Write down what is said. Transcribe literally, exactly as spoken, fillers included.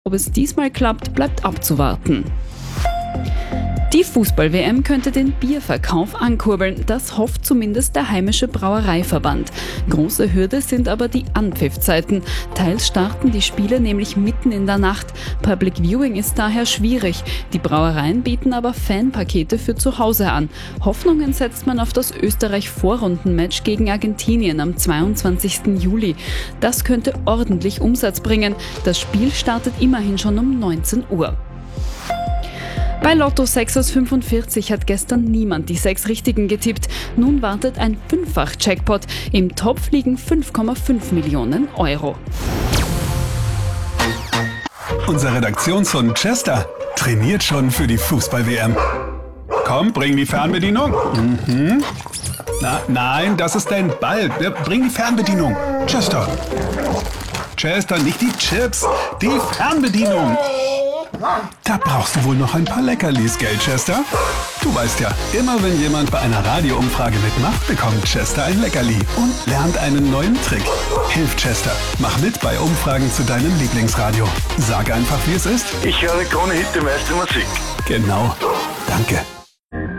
Ob es diesmal klappt, bleibt abzuwarten. Die Fußball-W M könnte den Bierverkauf ankurbeln, das hofft zumindest der heimische Brauereiverband. Große Hürde sind aber die Anpfiffzeiten. Teils starten die Spiele nämlich mitten in der Nacht. Public Viewing ist daher schwierig. Die Brauereien bieten aber Fanpakete für zu Hause an. Hoffnungen setzt man auf das Österreich-Vorrundenmatch gegen Argentinien am zweiundzwanzigsten Juli. Das könnte ordentlich Umsatz bringen. Das Spiel startet immerhin schon um neunzehn Uhr. Bei Lotto sechs aus fünfundvierzig hat gestern niemand die sechs Richtigen getippt. Nun wartet ein Fünffach-Jackpot. Im Topf liegen fünf Komma fünf Millionen Euro. Unser Redaktionshund Chester trainiert schon für die Fußball-W M. Komm, bring die Fernbedienung. Mhm. Na, nein, das ist dein Ball. Bring die Fernbedienung. Chester. Chester, nicht die Chips, die Fernbedienung. Da brauchst du wohl noch ein paar Leckerlis, gell, Chester? Du weißt ja, immer wenn jemand bei einer Radioumfrage mitmacht, bekommt Chester ein Leckerli und lernt einen neuen Trick. Hilf Chester, mach mit bei Umfragen zu deinem Lieblingsradio. Sag einfach, wie es ist. Ich höre Krone Hit, die meiste Musik. Genau. Danke.